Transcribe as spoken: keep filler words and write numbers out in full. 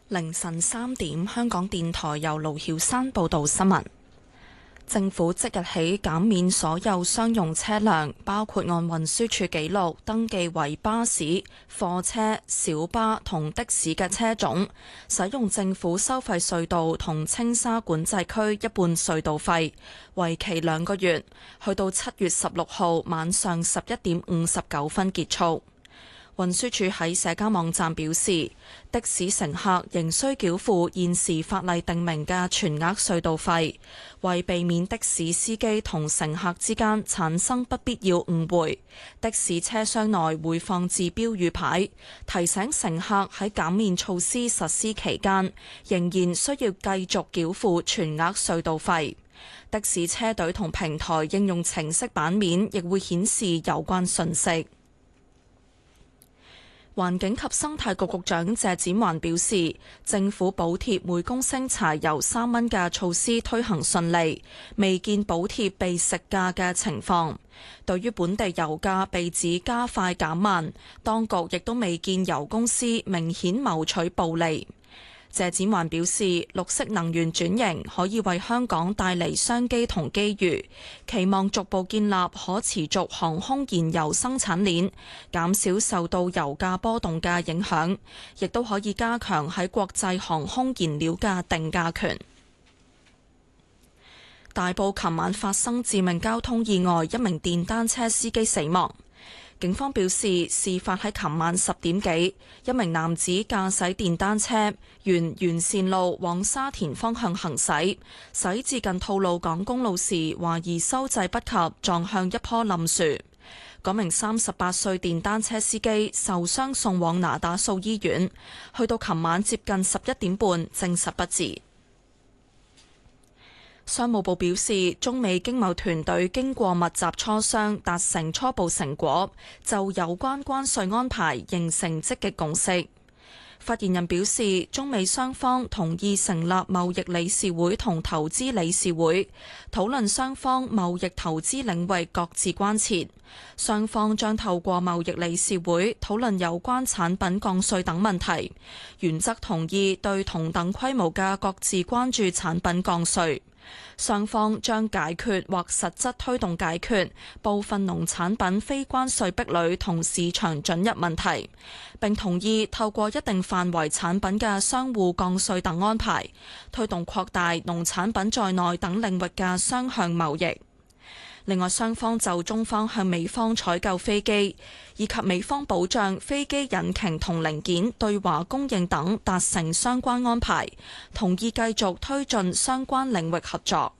凌晨三點，香港電台由盧曉山報道新聞。政府即日起減免所有商用車輛，包括按運輸署記錄登記為巴士、貨車、小巴同的士嘅車種，使用政府收費隧道同青沙管制區一半隧道費，為期兩個月，去到七月十六號晚上十一點五十九分結束。運輸署喺社交網站表示，的士乘客仍需繳付現時法例訂明嘅全額隧道費，為避免的士司機同乘客之間產生不必要誤會，的士車廂內會放置標語牌，提醒乘客喺減免措施實施期間，仍然需要繼續繳付全額隧道費。的士車隊同平台應用程式版面亦會顯示有關訊息。環境及生態局局長謝展寰表示，政府補貼每公升柴油三蚊嘅措施推行順利，未見補貼被食價嘅情況。對於本地油價被指加快減慢，當局亦都未見油公司明顯謀取暴利。謝展寰表示，綠色能源轉型可以為香港帶嚟商機同機遇，期望逐步建立可持續航空燃油生產鏈，減少受到油價波動嘅影響，亦都可以加強喺國際航空燃料嘅定價權。大埔琴晚發生致命交通意外，一名電單車司機死亡。警方表示，事發喺琴晚十點幾，一名男子駕駛電單車沿沿線路往沙田方向行駛，駛至近吐露港公路時，懷疑收掣不及，撞向一棵冧樹。嗰名三十八歲電單車司機受傷送往那打素醫院，去到琴晚接近十一點半，證實不治。商務部表示，中美經貿團隊經過密集磋商，達成初步成果，就有關關稅安排形成積極共識。發言人表示，中美雙方同意成立貿易理事會同投資理事會，討論雙方貿易投資領域各自關切。雙方將透過貿易理事會討論有關產品降稅等問題，原則同意對同等規模嘅各自關注產品降稅。雙方將解決或實質推動解決部分農產品非關稅壁壘同市場准入問題，並同意透過一定範圍產品嘅相互降稅等安排，推動擴大農產品在內等領域嘅雙向貿易。另外，雙方就中方向美方採購飛機，以及美方保障飛機引擎同零件對華供應等達成相關安排，同意繼續推進相關領域合作。